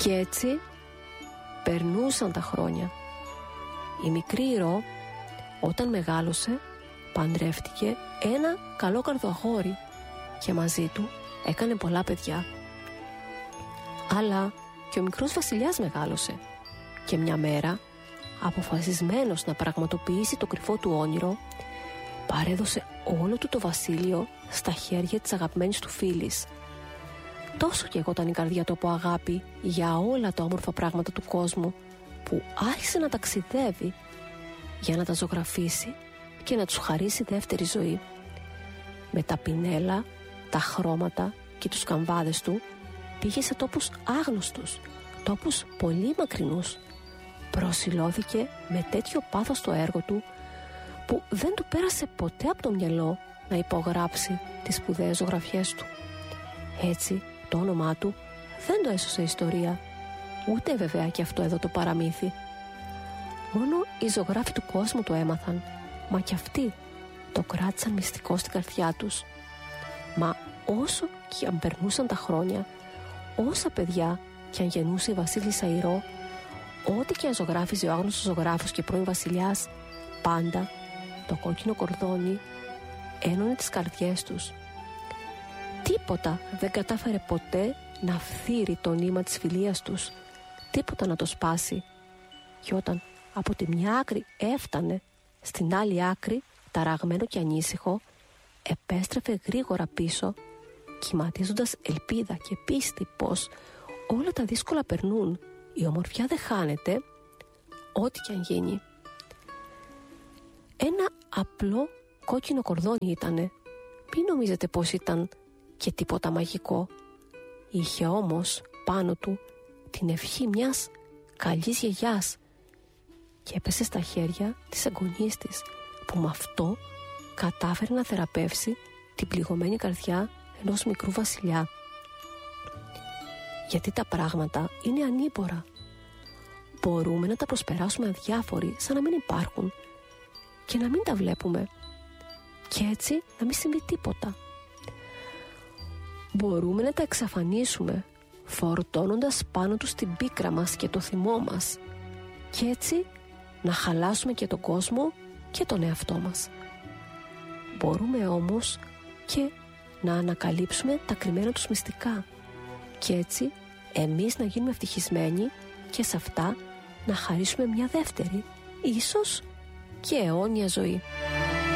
Και έτσι περνούσαν τα χρόνια. Η μικρή Ρο, όταν μεγάλωσε, παντρεύτηκε ένα καλόκαρδο αγόρι και μαζί του έκανε πολλά παιδιά. Αλλά και ο μικρός βασιλιάς μεγάλωσε και μια μέρα, αποφασισμένος να πραγματοποιήσει το κρυφό του όνειρο, παρέδωσε όλο του το βασίλειο στα χέρια της αγαπημένης του φίλης. Τόσο καίγονταν η καρδιά του από αγάπη για όλα τα όμορφα πράγματα του κόσμου, που άρχισε να ταξιδεύει για να τα ζωγραφίσει και να τους χαρίσει δεύτερη ζωή. Με τα πινέλα, τα χρώματα και τους καμβάδες του πήγε σε τόπους άγνωστους, τόπους πολύ μακρινούς. Προσηλώθηκε με τέτοιο πάθος το έργο του που δεν του πέρασε ποτέ από το μυαλό να υπογράψει τις σπουδαίες ζωγραφιές του. Έτσι το όνομά του δεν το έσωσε η ιστορία, ούτε βέβαια και αυτό εδώ το παραμύθι. Μόνο οι ζωγράφοι του κόσμου το έμαθαν, μα κι αυτοί το κράτησαν μυστικό στην καρδιά τους. Μα όσο και αν περνούσαν τα χρόνια, όσα παιδιά κι αν γεννούσε η βασίλισσα η Ρο, ό,τι και αν ζωγράφιζε ο άγνωστος ζωγράφος και πρώην βασιλιάς, πάντα το κόκκινο κορδόνι ένωνε τις καρδιές τους. Τίποτα δεν κατάφερε ποτέ να φθείρει το νήμα της φιλίας τους, τίποτα να το σπάσει. Και όταν από τη μια άκρη έφτανε στην άλλη άκρη, ταραγμένο και ανήσυχο, επέστρεφε γρήγορα πίσω, κυματίζοντας ελπίδα και πίστη πως όλα τα δύσκολα περνούν, η ομορφιά δεν χάνεται, ό,τι κι αν γίνει. Ένα απλό κόκκινο κορδόνι ήτανε, μην νομίζετε πως ήταν και τίποτα μαγικό. Είχε όμως πάνω του την ευχή μιας καλής γιαγιάς και έπεσε στα χέρια της εγγονής της, που με αυτό κατάφερε να θεραπεύσει την πληγωμένη καρδιά ενός μικρού βασιλιά. Γιατί τα πράγματα είναι ανήμπορα. Μπορούμε να τα προσπεράσουμε αδιάφοροι, σαν να μην υπάρχουν, και να μην τα βλέπουμε, και έτσι να μην συμβεί τίποτα. Μπορούμε να τα εξαφανίσουμε, φορτώνοντας πάνω τους την πίκρα μας και το θυμό μας, και έτσι να χαλάσουμε και τον κόσμο και τον εαυτό μας. Μπορούμε όμως και να ανακαλύψουμε τα κρυμμένα τους μυστικά, και έτσι εμείς να γίνουμε ευτυχισμένοι και σε αυτά να χαρίσουμε μια δεύτερη, ίσως και αιώνια ζωή.